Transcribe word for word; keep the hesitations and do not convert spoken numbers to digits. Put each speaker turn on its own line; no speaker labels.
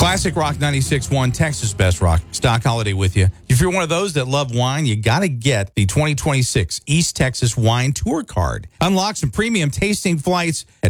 Classic Rock ninety-six point one, Texas Best Rock. Stock Holiday with you. If you're one of those that love wine, you got to get the twenty twenty-six East Texas Wine Tour Card. Unlock some premium tasting flights at